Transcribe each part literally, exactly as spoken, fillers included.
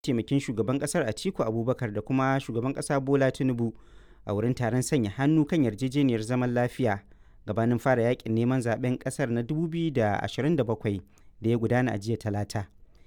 taimakin shugaban kasar Atiku Abubakar da kuma shugaban kasa Bola Tinubu a wurin taron sanya hannu kan yarjejeniyar zaman lafiya gabanin fara yakin neman zaben kasar na dubu biyu da ashirin da bakwai da ya gudana a jiya Talata.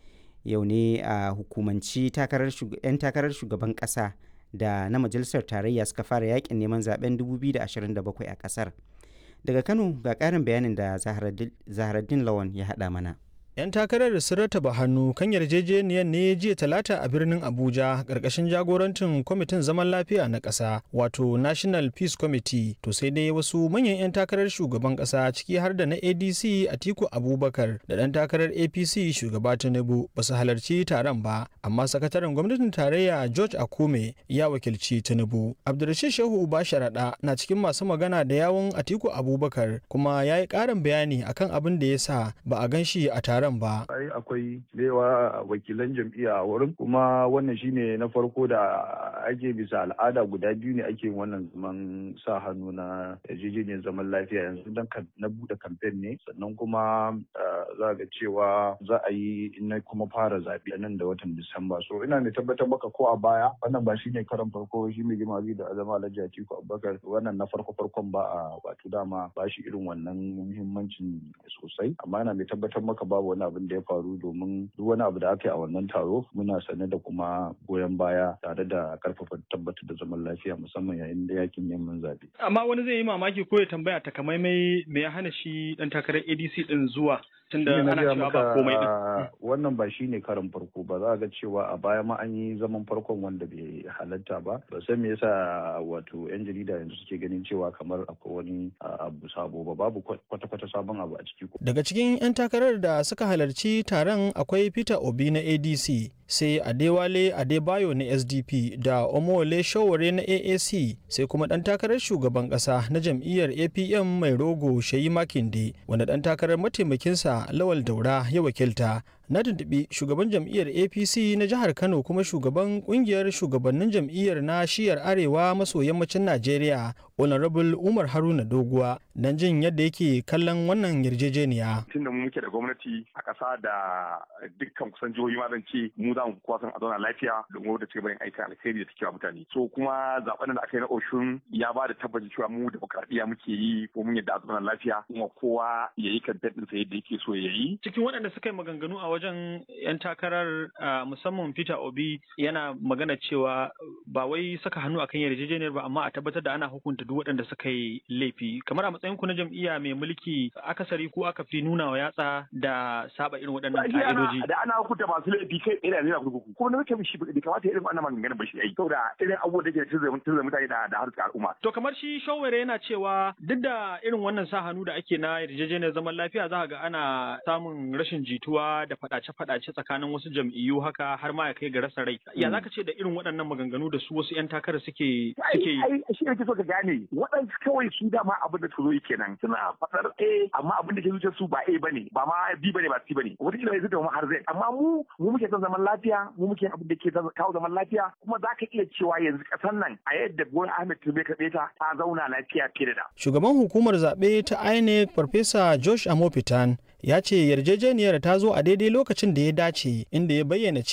Yau ne a hukumanci 'yan takarar shugaban kasa da na majalisar tarayya suka fara yakin neman zaben dubu biyu da ashirin da bakwai a kasar. Daga Kano ga ƙarin bayanin da Zaharaddin Lawan ya haɗa mana. 'Yan takarar sun rataba hannu kan yarjejeniyar ne jiya Talata a birnin Abuja ƙarƙashin jagorancin kwamitin zaman lafiya na ƙasa wato National Peace Committee. To sai dai wasu manyan 'yan takarar shugaban ƙasa ciki har da na A D C Atiku Abubakar da ɗan takarar A P C shugaba Tinubu ba su halarci taron ba, amma sakataren gwamnatin tarayya George Akume ya wakilci Tinubu. Abdulrashid Shehu Uba Sharaɗa na cikin masu magana da yawun Atiku Abubakar kuma ya yi ƙarin bayani akan abin da ya sa ba a gan shi a taron ba. Ai akwai yawa wakilan jam'iyya a wurin, kuma wannan shine na farko da ake bisa al'ada guda biyu ne ake wannan zaman sa hannu na yarjejeniyar zaman lafiya yanzu dan na bude kamfen ne, sannan kuma za ga cewa za a yi na kuma fara zaɓe nan da watan Disamba. So ina ne tabbatar maka ko a baya wannan ba shine karan farko shi mai girma da azama Alhaji Atiku Abubakar wannan na farko farkon ba a wato dama ba shi irin wannan muhimmancin sosai, amma ina mai tabbatar maka babu wani abin da ya faru, domin duk wani abu da aka yi a wannan taro muna sane da kuma goyon baya tare da karfafa tabbatar da zaman lafiya musamman yayin da yakin neman zaɓe. Amma wani zai yi mamaki ko ya tambaya takamaimai me ya hana shi dan takarar A D C din zuwa tunda ana cewa ba komai din. Wannan ba shine karin farko ba, za ga cewa a baya ma an yi zaman farkon wanda bai halatta ba. Ba san me yasa wato yan jarida yanzu suke ganin cewa kamar akwai wani abu sabo ba, babu kwata-kwata sabon abu a ciki. Daga cikin 'yan takarar da suka halarci taron akwai Peter Obi na A D C, sai Adewale Adebayo na S D P da Omowole Sowore na A A C, sai kuma ɗan takarar shugaban ƙasa na jam'iyyar A P M mai rogo Sheyi Makinde wanda ɗan takarar mataimakinsa Lawal Daura ya wakilta. Na tuntuɓi shugaban jam'iyyar A P C na jihar Kano kuma shugaban ƙungiyar shugabannin jam'iyyar na shiyar arewa maso yammacin Najeriya, Honorable Umar Haruna Doguwa, don jin yadda yake kallon wannan yarjejeniya. Tunda mu muke da gwamnati a ƙasa da dukkan kusan jihohi ma zan ce mu za mu kuwa san a zauna lafiya domin wadda ci gaba yin aikin alkhairi da take wa mutane. So kuma zaben da aka yi na Oshun ya ba da tabbacin cewa mu demokradiyya muke yi ko mun yadda a zauna lafiya kuma kowa ya yi kan daɗin sa yadda yake so ya yi. Cikin waɗanda suka yi maganganu a wajen 'yan takarar musamman Peter Obi yana magana cewa ba wai saka hannu akan yarjejeniyar ba, amma a tabbatar da ana hukunta duk waɗanda suka yi laifi. Kamar a matsayin ku na jam'iyya mai mulki akasari ko aka fi nuna wa yatsa da saba irin waɗannan ka'idoji. Da ana hukunta masu laifi kai tsaye da zai kurkuku. Ko na mutum shi bai kamata irin wannan maganganun ba shi ai. Saboda irin abubuwan da ke tunzura mutane da da harkar al'umma. To kamar shi Showere yana cewa duk da irin wannan sa hannu da ake na yarjejeniyar zaman lafiya za ga ana samun rashin jituwa da faɗace-faɗace tsakanin wasu jam'iyyu haka har ma ya kai ga rasa rai. Ya zaka ce da irin waɗannan maganganu da su wasu 'yan takara suke suke yi? Ai shi ne so ka gane waɗansu kawai su dama abin da su zo kenan suna faɗar A amma abin da ke zuciyar su ba A bane ba ma B bane ba C bane. Wata kila zai zama har zai amma mu mu muke son zaman lafiya mu muke abin da ke kawo zaman lafiya kuma za ka iya cewa yanzu ƙasar nan a yadda Bola Ahmed Tinubu ya kaɗe ta ta zauna lafiya fiye da. Shugaban hukumar zaɓe ta I N E C Farfesa Josh Amopitan ya ce yarjejeniyar ta zo a daidai lokacin da ya dace, inda ya bayyana